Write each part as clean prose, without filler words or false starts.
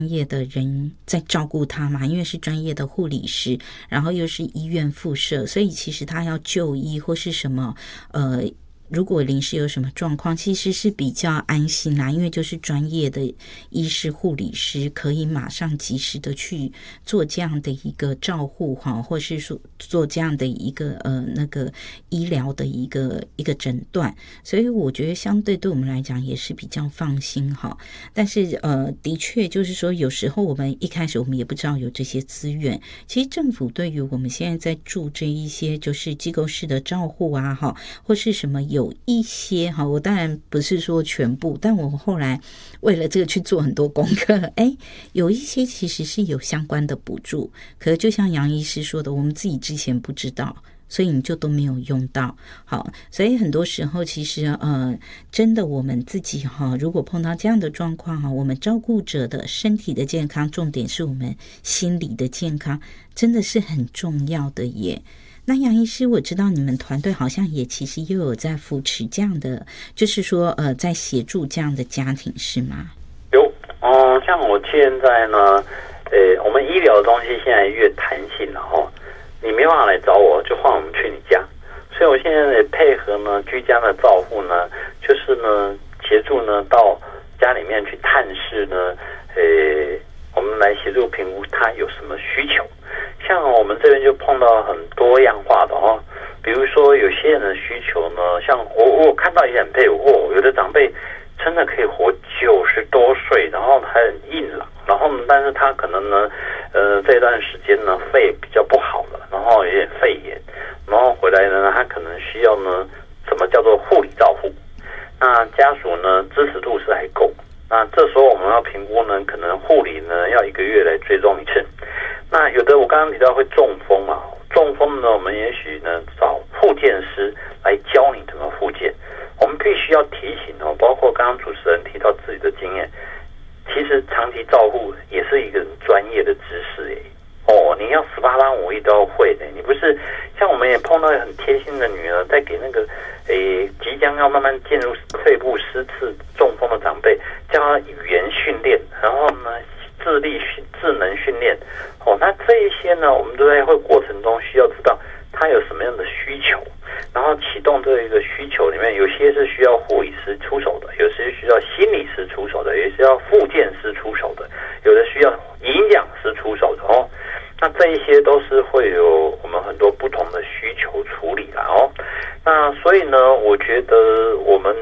业的人在照顾他嘛，因为是专业的护理师，然后又是医院附设，所以其实他要就医或是什么如果临时有什么状况，其实是比较安心啦，因为就是专业的医师、护理师可以马上及时的去做这样的一个照护哈，或是说做这样的一个那个医疗的一个诊断，所以我觉得相对对我们来讲也是比较放心哈。但是的确就是说，有时候我们一开始我们也不知道有这些资源，其实政府对于我们现在在住这一些就是机构式的照护啊哈，或是什么有一些哈，我当然不是说全部，但我后来为了这个去做很多功课，有一些其实是有相关的补助，可是就像杨医师说的，我们自己之前不知道，所以你就都没有用到。好，所以很多时候其实真的我们自己哈，如果碰到这样的状况哈，我们照顾者的身体的健康，重点是我们心理的健康，真的是很重要的耶。那杨医师，我知道你们团队好像也其实又有在扶持这样的，就是说在协助这样的家庭，是吗？ 有，像我现在呢，我们医疗的东西现在越弹性了哈，你没办法来找我，就换我们去你家，所以我现在也配合呢居家的照护呢，就是呢协助呢到家里面去探视呢，我们来协助评估他有什么需求。像我们这边就碰到很多样化的哦，比如说有些人的需求呢，像我看到也很佩服，有的长辈真的可以活90多岁，然后还很硬朗，然后呢，但是他可能呢，这段时间呢肺比较不好了，然后有点肺炎，然后回来呢，他可能需要呢什么叫做护理照护，那家属呢支持度是还够，那这时候我们要评估呢，可能护理呢要1个月来追踪一次。那有的我刚刚提到会中风嘛，中风呢，我们也许呢找复健师来教你怎么复健。我们必须要提醒哦，包括刚刚主持人提到自己的经验，其实长期照护也是一个专业的知识你要18般武艺都要会的。你不是像我们也碰到很贴心的女儿，在给那个即将要慢慢进入肺部失智中风的长辈，叫他语言训练，然后呢智能训练。那这一些呢，我们都在会过程中需要知道他有什么样的需求，然后启动这一个需求里面，有些是需要护理师出手的，有些需要心理师出手的，有些需要复健师出手的，有的需要营养师出手的那这一些都是会有我们很多不同的需求处理啦那所以呢，我觉得我们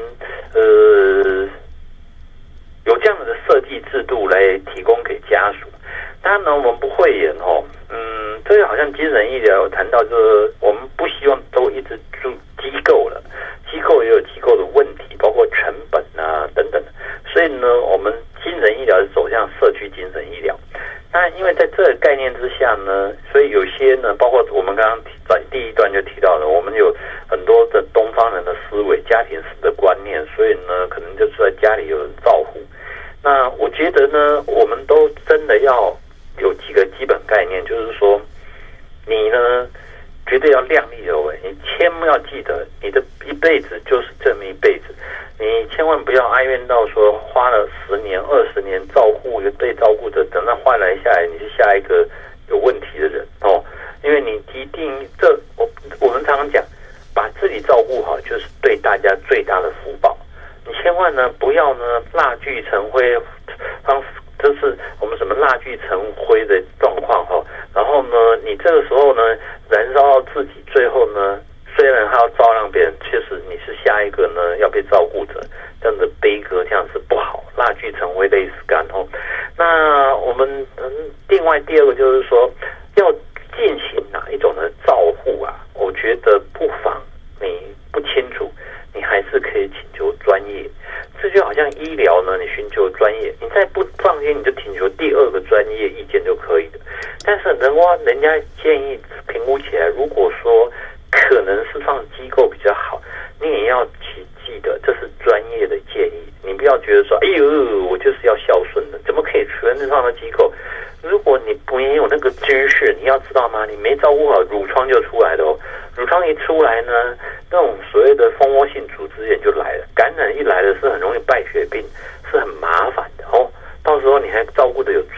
有这样的设计制度来提供给家属。当然呢，我们不讳言这个好像精神医疗有谈到，就是我们不希望都一直住机构了，机构也有机构的问题，包括成本啊等等。所以呢，我们精神医疗是走向社区精神医疗。那因为在这个概念之下呢，所以有些呢，包括我们刚刚在第一段就提到了，我们有很多的东方人的思维、家庭式的观念，所以呢，可能就是在家里有人照护。那我觉得呢，我们都真的要有几个基本概念，就是说，你呢绝对要量力而为，你千万要记得，你的一辈子就是这么一辈子，你千万不要哀怨到说花了10年、20年照顾被照顾者，等到换来下来，你是下一个有问题的人因为你一定我们常常讲，把自己照顾好，就是对大家最大的福报。你千万呢不要呢蜡炬成灰，这是我们什么蜡炬成灰的状况然后呢，你这个时候呢燃烧到自己，最后呢虽然还要照亮别人，确实你是下一个呢要被照顾者，这样的悲歌这样是不好，蜡炬成灰泪始干那我们另外第二个就是说，要进行哪一种的照护啊？我觉得不妨你不清楚，你还是可以请求专业。这就好像医疗呢，你寻求专业，你再不放心，你就请求第二个专业意见就可以了。但是人家建议评估起来，如果说可能是放机构比较好，你也要记得这是专业的建议，你不要觉得说，哎呦，我就是要孝顺的，怎么可以全放到机构？如果你没有那个知识，你要知道吗？你没照顾好，褥疮就出来了褥疮一出来呢，那种所谓的蜂窝性组织炎就来了，感染一来的是很容易败血病，是很麻烦的到时候你还照顾的有